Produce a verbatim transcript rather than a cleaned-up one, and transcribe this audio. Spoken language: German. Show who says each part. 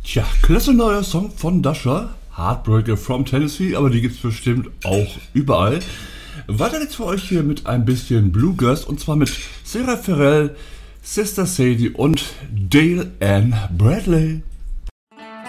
Speaker 1: Tja, klasse neuer Song von Dasha, Heartbreaker from Tennessee, aber die gibt's bestimmt auch überall. Weiter geht's für euch hier mit ein bisschen Bluegrass und zwar mit Sarah Farrell, Sister Sadie und Dale Ann Bradley.